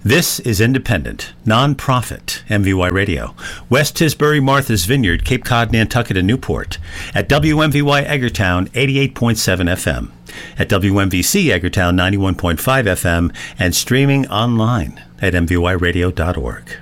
This is independent, non-profit MVY Radio. West Tisbury, Martha's Vineyard, Cape Cod, Nantucket, and Newport. At WMVY Eggertown, 88.7 FM. At WMVC Eggertown, 91.5 FM. And streaming online at mvyradio.org.